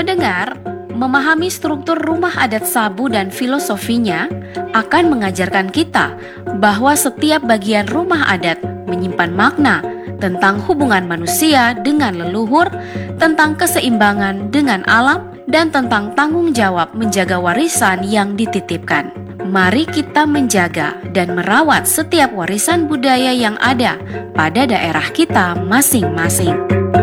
mendengar, memahami struktur rumah adat Sabu dan filosofinya akan mengajarkan kita bahwa setiap bagian rumah adat menyimpan makna tentang hubungan manusia dengan leluhur, tentang keseimbangan dengan alam, dan tentang tanggung jawab menjaga warisan yang dititipkan. Mari kita menjaga dan merawat setiap warisan budaya yang ada pada daerah kita masing-masing.